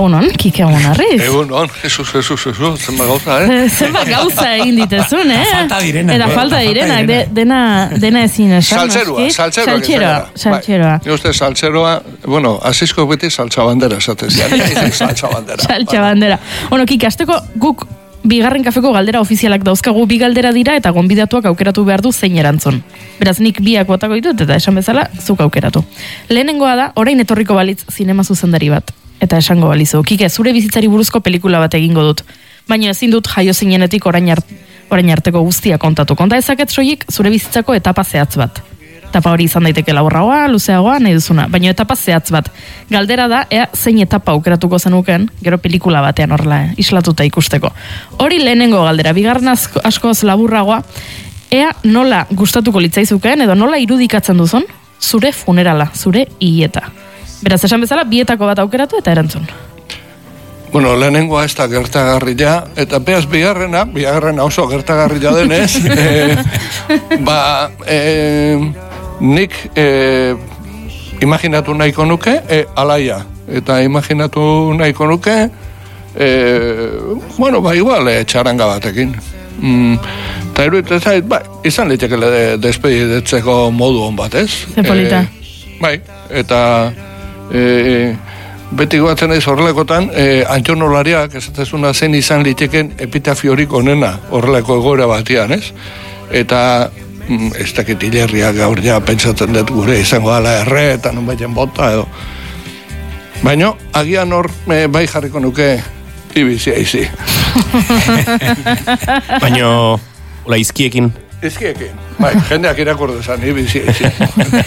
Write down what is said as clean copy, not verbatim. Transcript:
Egunon, Kike Amonarriz. Egunon, Jesus, zenba gauza, Zenba gauza egin ditezun, Falta direnak. Eta falta direnak, dena ezin esan. Saltxeroa. Ni uste saltxeroa, bueno, asizko beti saltxa bandera esatez. Saltxa bandera. Saltxa bandera. Bueno, Kike, azteko guk bigarren kafeko galdera ofizialak dauzkagu, bi galdera dira eta gonbidatuak aukeratu behar du zein erantzun. Beraz, nik biak botako ditut eta esan bezala zuk aukeratu. Lehenengoa da, orain etorriko balitz zinema zuzendari bat. Eta esango balizu, Kike, zure bizitzari buruzko pelikula bat egingo dut. Baina ezin dut jaio zinenetik orain arteko guztia kontatu. Konta ezaket soilik zure bizitzako etapa zehatz bat. Etapa hori izan daiteke laburragoa, luzeagoa, nahi duzuna. Baina etapa zehatz bat. Galdera da, ea zein etapa aukeratuko zenuken, gero pelikula batean horrela, islatuta ikusteko. Hori lehenengo galdera, bigarren askoz laburragoa, ea nola gustatuko litzaizuken, edo nola irudikatzen duzun, zure funerala, zure hileta. Beraz, esan bezala, bietako bat aukeratu eta erantzun. Bueno, lehenengoa ez da gertagarria, eta beaz bigarrena oso gertagarria denez, nik imaginatu nahiko nuke alaia, eta imaginatu nahiko nuke igual txaranga batekin. Eta iruditzen zait, izan litekele despeditzeko modu hon bat, ez? Zepolita. Eta beti goatzen naiz horrelekotan, antxonolariak esatezuna zen izan liteken epitafiorik onena horreleko egoera batian, ez? Eta ez dakit hilerriak gaur ja pentsatzen dut gure izango dala erre eta non baiten bota edo. Baina agian hor bai jarriko nuke ibizia izi. Baina, hola, izkiekin. Izkiekin, jendeak irakur dezan ibizia izi.